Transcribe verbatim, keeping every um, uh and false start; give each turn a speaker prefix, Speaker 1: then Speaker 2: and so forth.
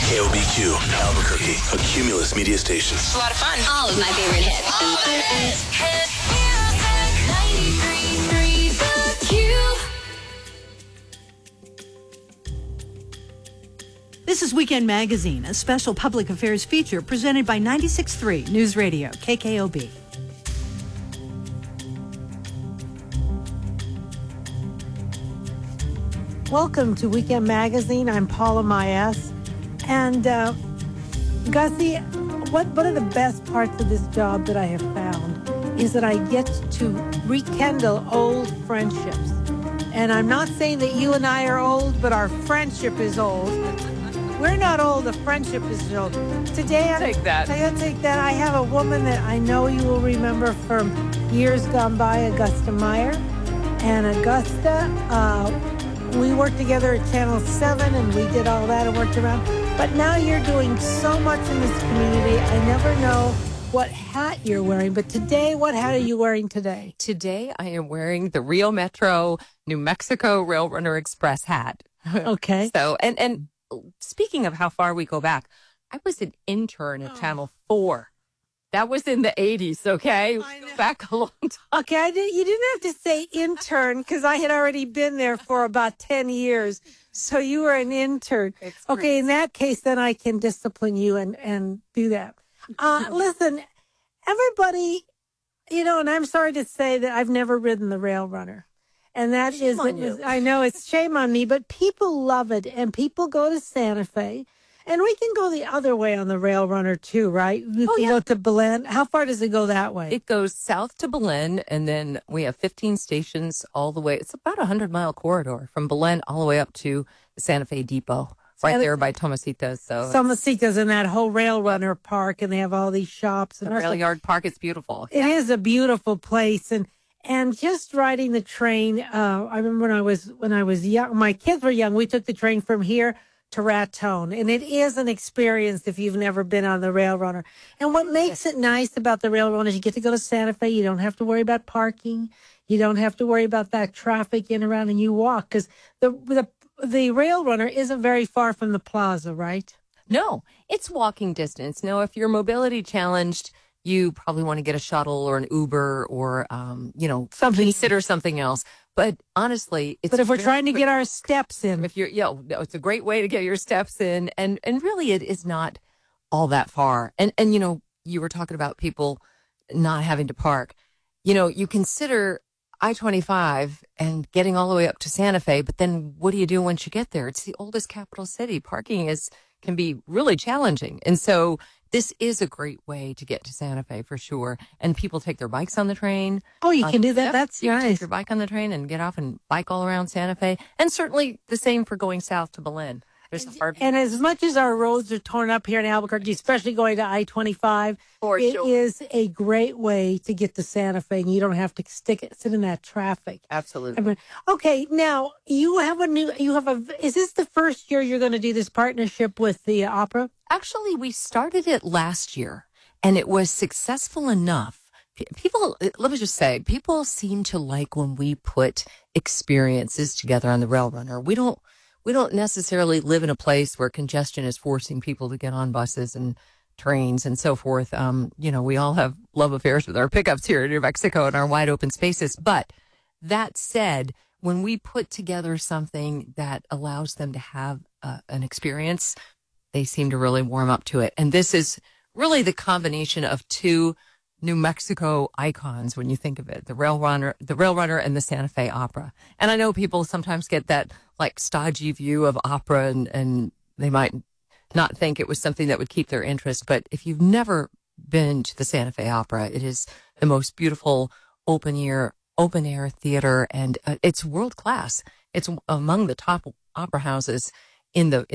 Speaker 1: K O B Q, Albuquerque, a Cumulus media station.
Speaker 2: It's a lot of fun. All of my favorite hits. Hit music ninety-three point three The Q.
Speaker 3: This is Weekend Magazine, a special public affairs feature presented by ninety-six point three News Radio, K K O B.
Speaker 4: Welcome to Weekend Magazine. I'm Paula Maes. And uh, Gussie, what, one of the best parts of this job that I have found is that I get to rekindle old friendships. And I'm not saying that you and I are old, but our friendship is old. We're not old, the friendship is old. Today, I'm
Speaker 5: take that.
Speaker 4: I'm gonna take that. I have a woman that I know you will remember from years gone by, Augusta Meyer. And Augusta, uh, we worked together at Channel seven, and we did all that and worked around. But now you're doing so much in this community. I never know what hat you're wearing. But today, what hat are you wearing today?
Speaker 5: Today, I am wearing the Rio Metro New Mexico Rail Runner Express hat.
Speaker 4: Okay.
Speaker 5: So, and, and speaking of how far we go back, I was an intern at
Speaker 4: Oh.
Speaker 5: Channel four. That was in the eighties, okay?
Speaker 4: I know.
Speaker 5: Back a long time.
Speaker 4: Okay, I did, you didn't have to say intern because I had already been there for about ten years. So you were an intern.
Speaker 5: It's
Speaker 4: Okay,
Speaker 5: great.
Speaker 4: in that case, then I can discipline you and, and do that. Uh, listen, everybody, you know, and I'm sorry to say that I've never ridden the Rail Runner. And that
Speaker 5: Shame
Speaker 4: is,
Speaker 5: on you.
Speaker 4: I know it's shame on me, but people love it. And people go to Santa Fe. And we can go the other way on the Rail Runner too, right? We
Speaker 5: Oh,
Speaker 4: can
Speaker 5: yeah.
Speaker 4: go to Belen. How far does it go that way?
Speaker 5: It goes south to Belen, and then we have fifteen stations all the way. It's about a hundred-mile corridor from Belen all the way up to the Santa Fe Depot, right
Speaker 4: Santa-
Speaker 5: there by Tomasitas. So
Speaker 4: Some Masitas in that whole Rail Runner park, and they have all these shops. And
Speaker 5: the Rail Yard Park, it's beautiful.
Speaker 4: It is a beautiful place, and and just riding the train. Uh, I remember when I was when I was young. My kids were young. We took the train from here to Raton, and it is an experience if you've never been on the Rail Runner. And what makes it nice about the Rail Runner is you get to go to Santa Fe. You don't have to worry about parking. You don't have to worry about that traffic in and around, and you walk because the the the Rail Runner isn't very far from the plaza, right?
Speaker 5: No, it's walking distance. Now, if you're mobility challenged, you probably want to get a shuttle or an Uber or, um, you know,
Speaker 4: Something-
Speaker 5: consider something else. But honestly, it's
Speaker 4: But if we're
Speaker 5: very
Speaker 4: trying to
Speaker 5: quick-
Speaker 4: get our steps in,
Speaker 5: if you're, yeah, no, it's a great way to get your steps in. And, and really it is not all that far. And, and, you know, you were talking about people not having to park. You know, you consider I twenty-five and getting all the way up to Santa Fe, but then what do you do once you get there? It's the oldest capital city. Parking is, can be really challenging. And so this is a great way to get to Santa Fe for sure. And people take their bikes on the train.
Speaker 4: oh, you
Speaker 5: Uh,
Speaker 4: can do that.
Speaker 5: yep,
Speaker 4: That's
Speaker 5: you can take
Speaker 4: nice.
Speaker 5: your bike on the train and get off and bike all around Santa Fe. And certainly the same for going south to Belen. There's the Harvey.
Speaker 4: And as much as our roads are torn up here in Albuquerque, especially going to I twenty-five,
Speaker 5: For
Speaker 4: it
Speaker 5: sure.
Speaker 4: is a great way to get to Santa Fe, and you don't have to stick it, sit in that traffic. I
Speaker 5: Absolutely.
Speaker 4: mean, okay, now you have a new, you have a, is this the first year you're going to do this partnership with the uh, opera?
Speaker 5: Actually, we started it last year and it was successful enough. P- People, let me just say, people seem to like when we put experiences together on the Rail Runner. We don't, we don't necessarily live in a place where congestion is forcing people to get on buses and trains and so forth. Um, you know, we all have love affairs with our pickups here in New Mexico and our wide open spaces. But that said, when we put together something that allows them to have uh, an experience, they seem to really warm up to it. And this is really the combination of two New Mexico icons when you think of it, the Rail Runner, the Rail Runner and the Santa Fe Opera. And I know people sometimes get that like stodgy view of opera and, and they might not think it was something that would keep their interest. But if you've never been to the Santa Fe Opera, it is the most beautiful open air, open air theater. And uh, it's world class. It's among the top opera houses in the